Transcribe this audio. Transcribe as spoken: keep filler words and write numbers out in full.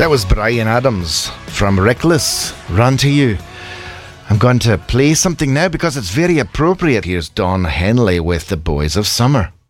That was Bryan Adams from Reckless, Run to You. I'm going to play something now because it's very appropriate. Here's Don Henley with The Boys of Summer.